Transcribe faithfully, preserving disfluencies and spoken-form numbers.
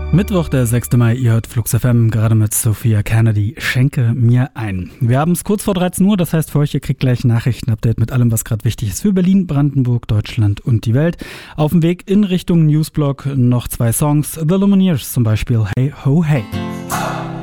Mittwoch, der sechster Mai, ihr hört Flux F M, gerade mit Sophia Kennedy, Schenke mir ein. Wir haben es kurz vor dreizehn Uhr, das heißt für euch, ihr kriegt gleich ein Nachrichtenupdate mit allem, was gerade wichtig ist für Berlin, Brandenburg, Deutschland und die Welt. Auf dem Weg in Richtung Newsblog noch zwei Songs, The Lumineers zum Beispiel, Hey Ho Hey.